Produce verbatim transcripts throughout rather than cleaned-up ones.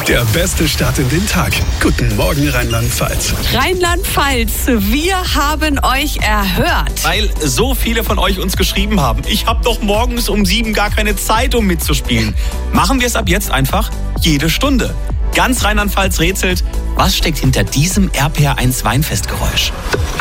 Der beste Start in den Tag. Guten Morgen, Rheinland-Pfalz. Rheinland-Pfalz, wir haben euch erhört. Weil so viele von euch uns geschrieben haben, ich habe doch morgens um sieben gar keine Zeit, um mitzuspielen. Machen wir es ab jetzt einfach jede Stunde. Ganz Rheinland-Pfalz rätselt, was steckt hinter diesem R P R eins Weinfestgeräusch?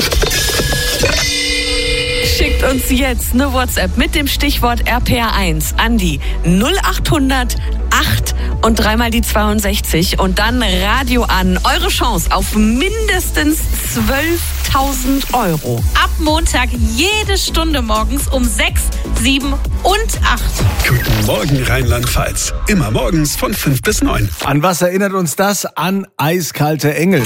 Schickt uns jetzt eine WhatsApp mit dem Stichwort R P R eins an die null achthundert acht und dreimal die zweiundsechzig und dann Radio an. Eure Chance auf mindestens zwölftausend Euro. Ab Montag jede Stunde morgens um sechs, sieben und acht. Guten Morgen, Rheinland-Pfalz. Immer morgens von fünf bis neun. An was erinnert uns das? An Eiskalte Engel.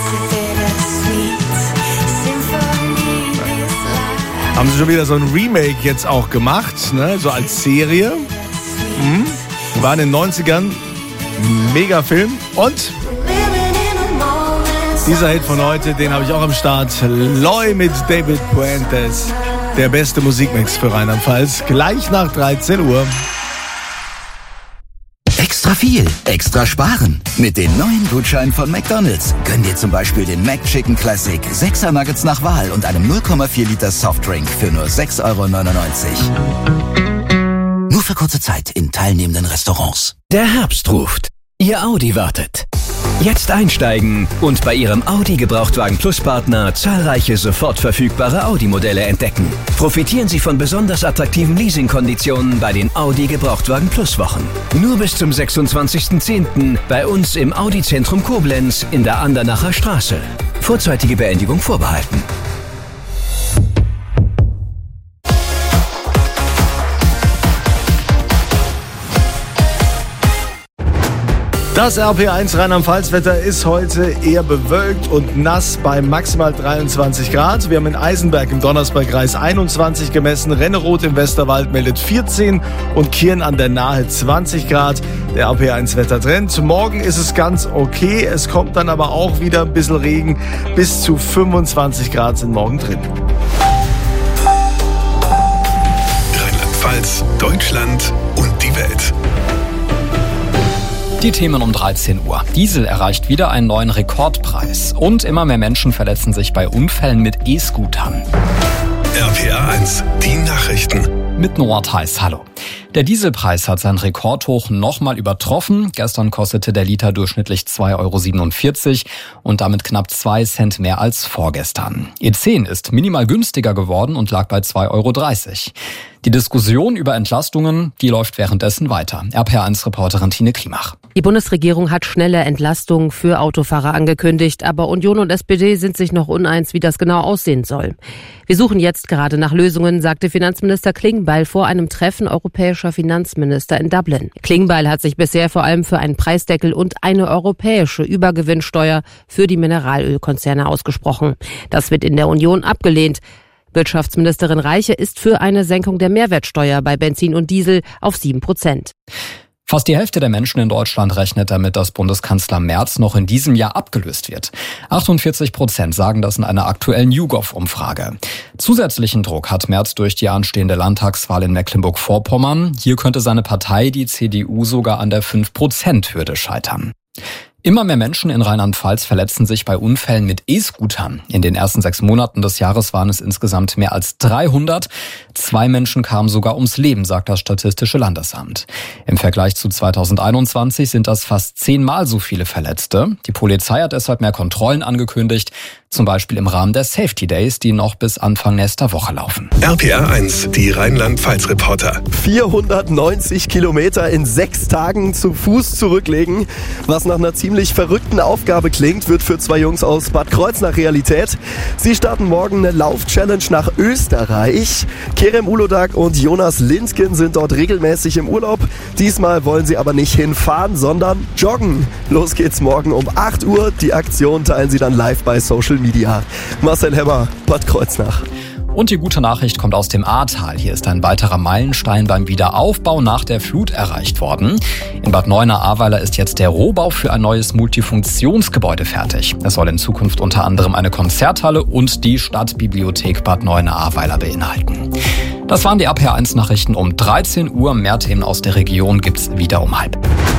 Haben sie schon wieder so ein Remake jetzt auch gemacht, ne? So als Serie. Mhm. War in den neunzigern. Mega Film. Und dieser Hit von heute, den habe ich auch am Start. Loy mit David Puentes. Der beste Musikmix für Rheinland-Pfalz. Gleich nach dreizehn Uhr. Extra viel, extra sparen. Mit den neuen Gutscheinen von McDonald's gönn dir zum Beispiel den McChicken Classic, sechser Nuggets nach Wahl und einem null Komma vier Liter Softdrink für nur sechs Euro neunundneunzig. Nur für kurze Zeit in teilnehmenden Restaurants. Der Herbst ruft. Ihr Audi wartet. Jetzt einsteigen und bei Ihrem Audi Gebrauchtwagen Plus Partner zahlreiche sofort verfügbare Audi-Modelle entdecken. Profitieren Sie von besonders attraktiven Leasingkonditionen bei den Audi Gebrauchtwagen Plus Wochen. Nur bis zum sechsundzwanzigsten zehnten bei uns im Audi Zentrum Koblenz in der Andernacher Straße. Vorzeitige Beendigung vorbehalten. Das R P R eins Rheinland-Pfalz-Wetter ist heute eher bewölkt und nass bei maximal dreiundzwanzig Grad. Wir haben in Eisenberg im Donnersbergkreis einundzwanzig gemessen, Renneroth im Westerwald meldet vierzehn und Kirn an der Nahe zwanzig Grad. Der R P R eins Wettertrend. Morgen ist es ganz okay, es kommt dann aber auch wieder ein bisschen Regen. Bis zu fünfundzwanzig Grad sind morgen drin. Rheinland-Pfalz, Deutschland und die Welt. Die Themen um dreizehn Uhr. Diesel erreicht wieder einen neuen Rekordpreis. Und immer mehr Menschen verletzen sich bei Unfällen mit E-Scootern. R P R eins, die Nachrichten. Mit Noah Theis, hallo. Der Dieselpreis hat sein Rekordhoch nochmal übertroffen. Gestern kostete der Liter durchschnittlich zwei Euro siebenundvierzig und damit knapp zwei Cent mehr als vorgestern. E zehn ist minimal günstiger geworden und lag bei zwei Euro dreißig. Die Diskussion über Entlastungen, die läuft währenddessen weiter. R P R eins Reporterin Tine Klimach. Die Bundesregierung hat schnelle Entlastungen für Autofahrer angekündigt, aber Union und S P D sind sich noch uneins, wie das genau aussehen soll. Wir suchen jetzt gerade nach Lösungen, sagte Finanzminister Klingbeil vor einem Treffen europäischer Finanzminister in Dublin. Klingbeil hat sich bisher vor allem für einen Preisdeckel und eine europäische Übergewinnsteuer für die Mineralölkonzerne ausgesprochen. Das wird in der Union abgelehnt. Wirtschaftsministerin Reiche ist für eine Senkung der Mehrwertsteuer bei Benzin und Diesel auf sieben Prozent. Fast die Hälfte der Menschen in Deutschland rechnet damit, dass Bundeskanzler Merz noch in diesem Jahr abgelöst wird. achtundvierzig Prozent sagen das in einer aktuellen YouGov-Umfrage. Zusätzlichen Druck hat Merz durch die anstehende Landtagswahl in Mecklenburg-Vorpommern. Hier könnte seine Partei, die C D U, sogar an der fünf Prozent Hürde scheitern. Immer mehr Menschen in Rheinland-Pfalz verletzen sich bei Unfällen mit E-Scootern. In den ersten sechs Monaten des Jahres waren es insgesamt mehr als dreihundert. Zwei Menschen kamen sogar ums Leben, sagt das Statistische Landesamt. Im Vergleich zu zweitausendeinundzwanzig sind das fast zehnmal so viele Verletzte. Die Polizei hat deshalb mehr Kontrollen angekündigt, zum Beispiel im Rahmen der Safety Days, die noch bis Anfang nächster Woche laufen. R P R eins, die Rheinland-Pfalz-Reporter. vierhundertneunzig Kilometer in sechs Tagen zu Fuß zurücklegen. Was nach einer ziemlich verrückten Aufgabe klingt, wird für zwei Jungs aus Bad Kreuznach Realität. Sie starten morgen eine Lauf-Challenge nach Österreich. Kerem Ulodak und Jonas Lindgen sind dort regelmäßig im Urlaub. Diesmal wollen sie aber nicht hinfahren, sondern joggen. Los geht's morgen um acht Uhr. Die Aktion teilen sie dann live bei Social Media. Marcel Hemmer, Bad Kreuznach. Und die gute Nachricht kommt aus dem Ahrtal. Hier ist ein weiterer Meilenstein beim Wiederaufbau nach der Flut erreicht worden. In Bad Neuenahr-Ahrweiler ist jetzt der Rohbau für ein neues Multifunktionsgebäude fertig. Es soll in Zukunft unter anderem eine Konzerthalle und die Stadtbibliothek Bad Neuenahr-Ahrweiler beinhalten. Das waren die R P R eins Nachrichten um dreizehn Uhr. Mehr Themen aus der Region gibt's wieder um halb.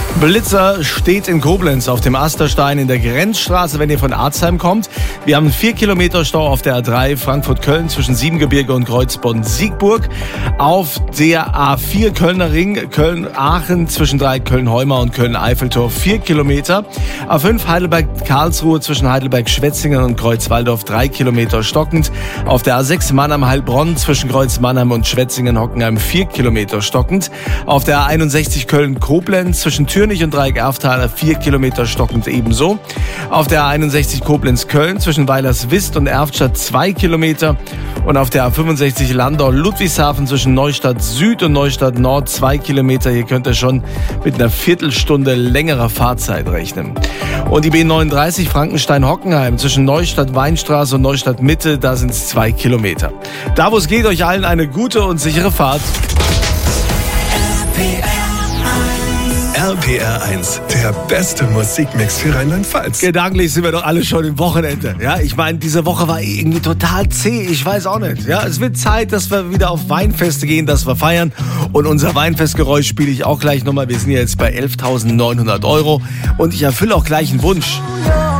Blitzer steht in Koblenz auf dem Asterstein in der Grenzstraße, wenn ihr von Arzheim kommt. Wir haben einen vier Kilometer Stau auf der A drei Frankfurt-Köln zwischen Siebengebirge und Kreuzbonn-Siegburg. Auf der A vier Kölner Ring, Köln-Aachen zwischen Dreieck Köln-Heumar und Köln-Eiffeltor vier Kilometer. A fünf Heidelberg-Karlsruhe zwischen Heidelberg-Schwetzingen und Kreuzwaldorf drei Kilometer stockend. Auf der A sechs Mannheim-Heilbronn zwischen Kreuz-Mannheim und Schwetzingen-Hockenheim vier Kilometer stockend. Auf der A einundsechzig Köln-Koblenz zwischen Türnich und Dreieck Erfthaler vier Kilometer stockend ebenso. Auf der A einundsechzig Koblenz-Köln zwischen Weilerswist und Erftstadt zwei Kilometer. Und auf der A fünfundsechzig Landau-Ludwigshafen zwischen Neustadt Süd und Neustadt Nord zwei Kilometer. Hier könnt ihr schon mit einer Viertelstunde längerer Fahrzeit rechnen. Und die B neununddreißig Frankenstein-Hockenheim zwischen Neustadt-Weinstraße und Neustadt-Mitte, da sind es zwei Kilometer. Da wo es geht, euch allen eine gute und sichere Fahrt. R P R eins, der beste Musikmix für Rheinland-Pfalz. Gedanklich sind wir doch alle schon im Wochenende. Ja, ich meine, diese Woche war irgendwie total zäh. Ich weiß auch nicht. Ja, es wird Zeit, dass wir wieder auf Weinfeste gehen, dass wir feiern. Und unser Weinfestgeräusch spiele ich auch gleich nochmal. Wir sind jetzt bei elftausendneunhundert Euro. Und ich erfülle auch gleich einen Wunsch.